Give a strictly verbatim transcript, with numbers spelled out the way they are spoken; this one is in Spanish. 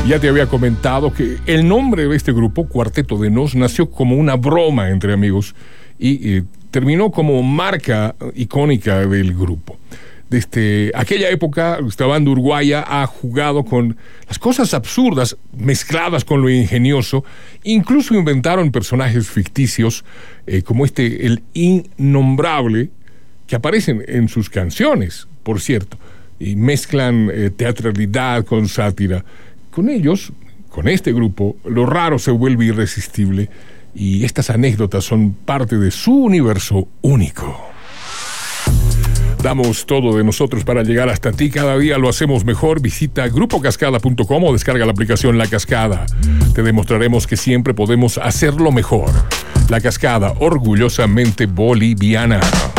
Ya te había comentado que el nombre de este grupo, Cuarteto de Nos, nació como una broma entre amigos y eh, terminó como marca icónica del grupo. Desde aquella época, esta banda uruguaya ha jugado con las cosas absurdas mezcladas con lo ingenioso. Incluso inventaron personajes ficticios eh, como este, el innombrable, que aparecen en sus canciones, por cierto, y mezclan eh, teatralidad con sátira. Con ellos, con este grupo, lo raro se vuelve irresistible y estas anécdotas son parte de su universo único. Damos todo de nosotros para llegar hasta ti. Cada día lo hacemos mejor. Visita grupo cascada punto com o descarga la aplicación La Cascada. Te demostraremos que siempre podemos hacerlo mejor. La Cascada, orgullosamente boliviana.